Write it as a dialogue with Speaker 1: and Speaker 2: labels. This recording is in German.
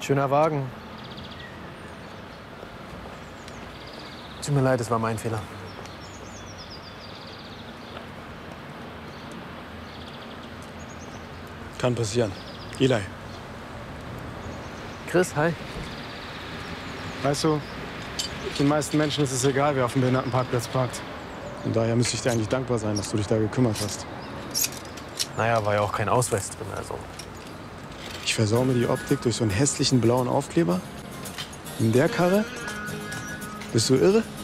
Speaker 1: Schöner Wagen. Tut mir leid, es war mein Fehler.
Speaker 2: Kann passieren. Eli.
Speaker 1: Chris, hi.
Speaker 2: Weißt du, den meisten Menschen ist es egal, wer auf dem Behindertenparkplatz parkt. Und daher müsste ich dir eigentlich dankbar sein, dass du dich da gekümmert hast.
Speaker 1: Naja, war ja auch kein Ausweis drin, also.
Speaker 2: Ich versau mir die Optik durch so einen hässlichen blauen Aufkleber? In der Karre? Bist du irre?